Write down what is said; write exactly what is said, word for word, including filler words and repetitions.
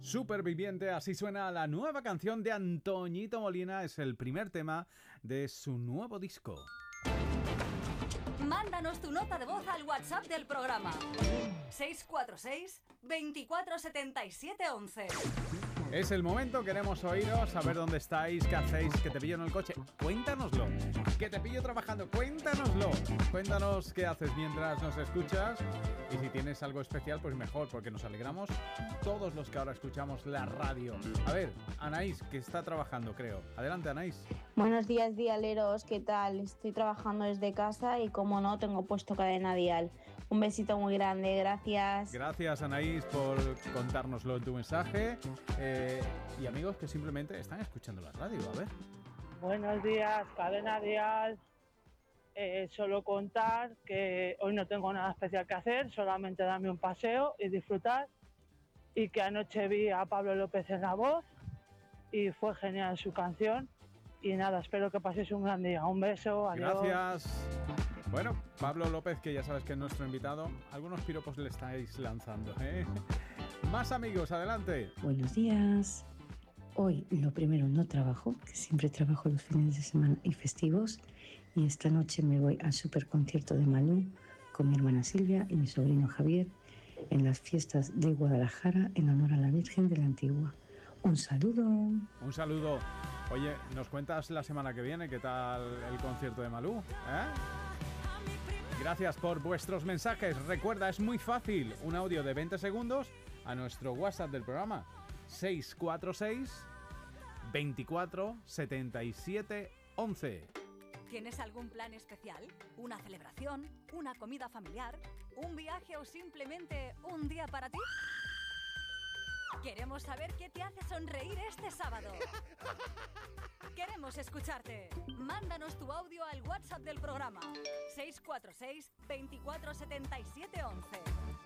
Superviviente, así suena la nueva canción de Antoñito Molina. Es el primer tema de su nuevo disco. Mándanos tu nota de voz al WhatsApp del programa seis cuatro seis, veinticuatro setenta y siete once. Es el momento, queremos oíros, saber dónde estáis, qué hacéis, que te pillo en el coche. Cuéntanoslo. Que te pillo trabajando, cuéntanoslo. Cuéntanos qué haces mientras nos escuchas. Y si tienes algo especial, pues mejor, porque nos alegramos todos los que ahora escuchamos la radio. A ver, Anaís, que está trabajando, creo. Adelante, Anaís. Buenos días, dialeros. ¿Qué tal? Estoy trabajando desde casa y, como no, tengo puesto Cadena Dial. Un besito muy grande, gracias. Gracias, Anaís, por contárnoslo en tu mensaje. Eh, y amigos que simplemente están escuchando la radio, a ver. Buenos días, Cadena Dial. Eh, solo contar que hoy no tengo nada especial que hacer, solamente darme un paseo y disfrutar. Y que anoche vi a Pablo López en La Voz y fue genial su canción. Y nada, espero que paséis un gran día. Un beso, adiós. Gracias. Bueno, Pablo López, que ya sabes que es nuestro invitado, algunos piropos le estáis lanzando, ¿eh? Más amigos, adelante. Buenos días. Hoy, lo primero, no trabajo, que siempre trabajo los fines de semana y festivos. Y esta noche me voy al super concierto de Malú con mi hermana Silvia y mi sobrino Javier en las fiestas de Guadalajara en honor a la Virgen de la Antigua. Un saludo. Un saludo. Oye, ¿nos cuentas la semana que viene qué tal el concierto de Malú? ¿Eh? Gracias por vuestros mensajes. Recuerda, es muy fácil. Un audio de veinte segundos a nuestro WhatsApp del programa. seis cuatro seis, veinticuatro setenta y siete once. ¿Tienes algún plan especial? ¿Una celebración? ¿Una comida familiar? ¿Un viaje o simplemente un día para ti? Queremos saber qué te hace sonreír este sábado. Queremos escucharte. Mándanos tu audio al WhatsApp del programa seis cuatro seis, veinticuatro setenta y siete once.